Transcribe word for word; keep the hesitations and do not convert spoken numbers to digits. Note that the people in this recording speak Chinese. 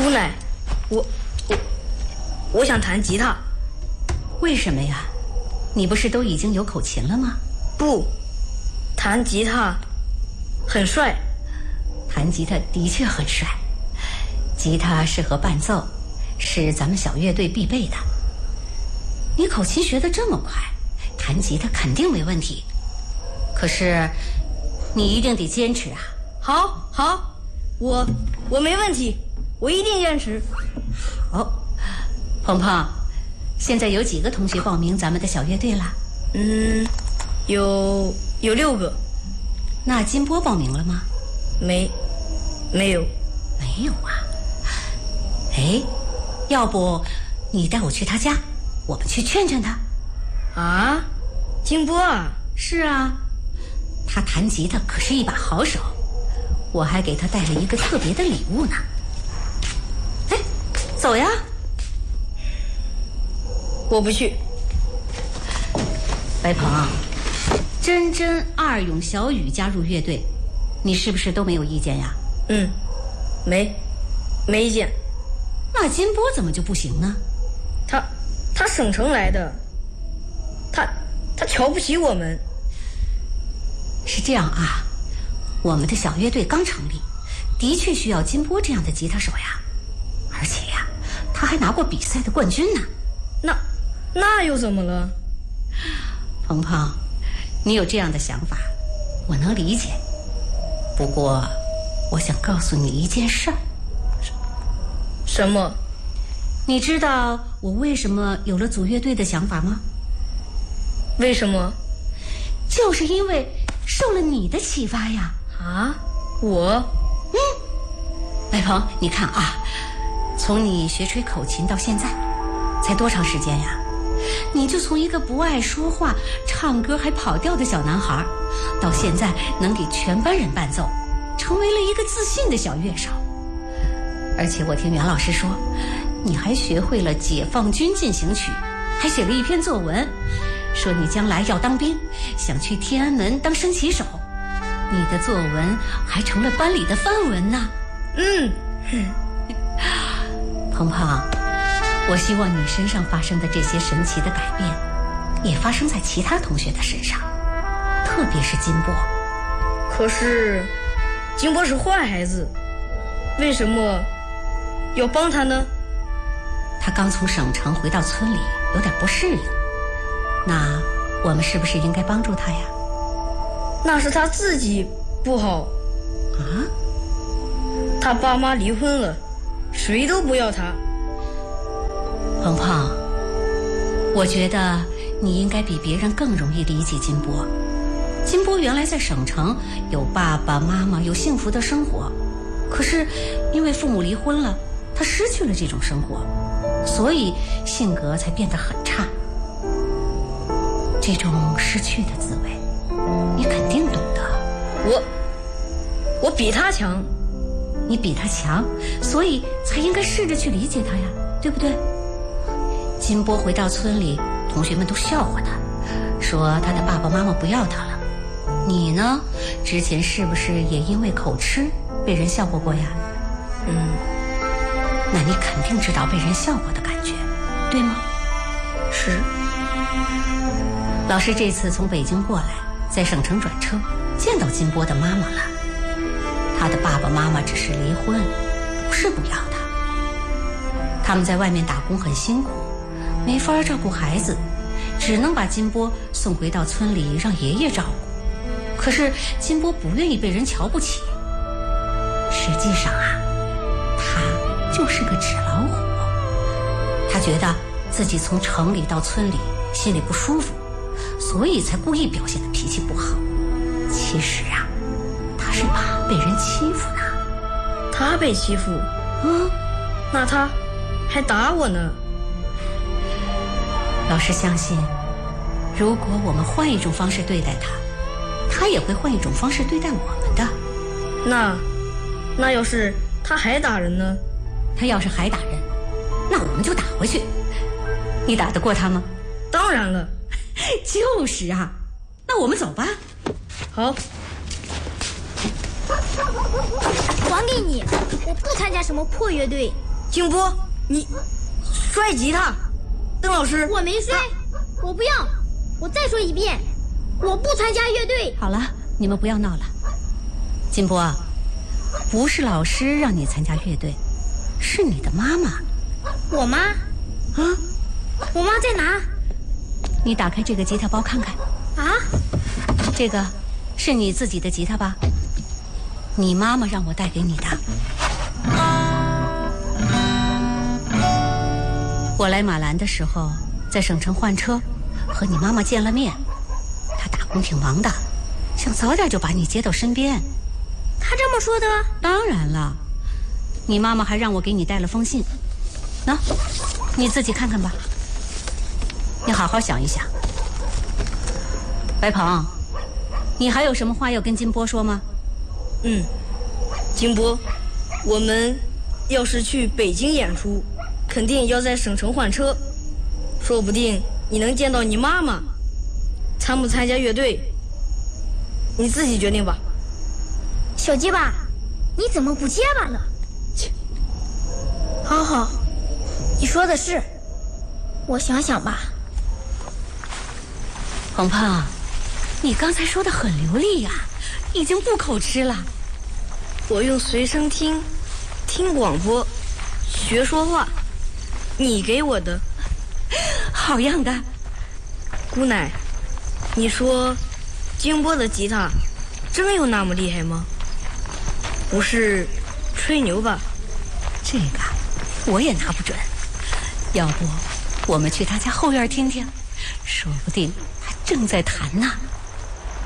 姑奶，我我我想弹吉他。 为什么呀？你不是都已经有口琴了吗？ 不，弹吉他很帅。 弹吉他的确很帅，吉他适合伴奏，是咱们小乐队必备的。你口琴学得这么快，弹吉他肯定没问题。可是你一定得坚持啊。 好，好，我我没问题，我一定坚持。 好，鹏鹏，现在有几个同学报名咱们的小乐队了？ 嗯，有有六个。 那金波报名了吗？ 没，没有。 没有啊？哎，要不你带我去他家，我们去劝劝他。 啊，金波啊？ 是啊，他弹吉他可是一把好手，我还给他带了一个特别的礼物呢。哎，走呀！ 我不去。 白鹏，珍珍、二勇、小雨加入乐队，你是不是都没有意见呀？ 嗯，没，没意见。 那金波怎么就不行呢？ 他他省城来的，他他瞧不起我们。 是这样啊，我们的小乐队刚成立，的确需要金波这样的吉他手呀，而且呀，他还拿过比赛的冠军呢。 那那又怎么了？ 鹏鹏，你有这样的想法，我能理解。不过，我想告诉你一件事儿。 什么？ 你知道我为什么有了组乐队的想法吗？ 为什么？ 就是因为受了你的启发呀。 啊？我？ 嗯。白鹏，你看啊，从你学吹口琴到现在，才多长时间呀？你就从一个不爱说话、唱歌还跑调的小男孩，到现在能给全班人伴奏，成为了一个自信的小乐手。而且我听袁老师说，你还学会了《解放军进行曲》，还写了一篇作文，说你将来要当兵，想去天安门当升旗手。你的作文还成了班里的范文呢。 嗯， 鹏鹏，我希望你身上发生的这些神奇的改变，也发生在其他同学的身上，特别是金波。 可是，金波是坏孩子，为什么要帮他呢？ 他刚从省城回到村里，有点不适应。那我们是不是应该帮助他呀？ 那是他自己不好啊。 他爸妈离婚了，谁都不要他。 鹏鹏，我觉得你应该比别人更容易理解金波。金波原来在省城有爸爸妈妈，有幸福的生活，可是因为父母离婚了，他失去了这种生活，所以性格才变得很差。这种失去的滋味，你肯定懂得。 我我比他强。 你比他强，所以才应该试着去理解他呀，对不对？金波回到村里，同学们都笑话他，说他的爸爸妈妈不要他了。你呢，之前是不是也因为口吃被人笑话过呀？ 嗯， 那你肯定知道被人笑话的感觉，对吗？ 是。 老师这次从北京过来，在省城转车，见到金波的妈妈了。他的爸爸妈妈只是离婚，不是不要他。他们在外面打工很辛苦，没法照顾孩子，只能把金波送回到村里让爷爷照顾。可是金波不愿意被人瞧不起。实际上啊，他就是个纸老虎。他觉得自己从城里到村里心里不舒服，所以才故意表现的脾气不好。其实啊，他是怕被人欺负呢。 他被欺负？ 嗯， 那他还打我呢。 老师相信，如果我们换一种方式对待他，他也会换一种方式对待我们的。 那那要是他还打人呢？ 他要是还打人，那我们就打回去。你打得过他吗？ 当然了。 就是啊，那我们走吧。 好。 还给你，我不参加什么破乐队。 静波，你摔吉他。邓老师， 我没摔，我不要。我再说一遍，我不参加乐队。 好了，你们不要闹了。金波，不是老师让你参加乐队，是你的妈妈。 我妈？ 啊？ 我妈在哪？ 你打开这个吉他包看看。 啊？ 这个是你自己的吉他吧？你妈妈让我带给你的。我来马兰的时候，在省城换车，和你妈妈见了面。她打工挺忙的，想早点就把你接到身边。 她这么说的？ 当然了，你妈妈还让我给你带了封信。喏，你自己看看吧。你好好想一想。白鹏，你还有什么话要跟金波说吗？ 嗯，金波，我们要是去北京演出，肯定要在省城换车，说不定你能见到你妈妈。参不参加乐队，你自己决定吧。 小结巴，你怎么不结巴呢？ 切， 好好，你说的是，我想想吧。 鹏鹏，你刚才说的很流利呀、啊，已经不口吃了。 我用随身听听广播学说话，你给我的好样的。 姑奶，你说金波的吉他真有那么厉害吗？不是吹牛吧？ 这个我也拿不准，要不我们去他家后院听听，说不定还正在弹呢。